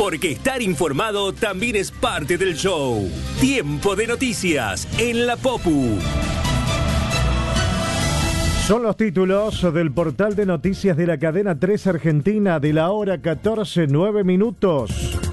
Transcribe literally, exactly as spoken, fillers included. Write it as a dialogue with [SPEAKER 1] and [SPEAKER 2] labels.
[SPEAKER 1] porque estar informado también es parte del show. Tiempo de noticias en la Popu.
[SPEAKER 2] Son los títulos del portal de noticias de la cadena tres Argentina de la hora catorce, nueve minutos.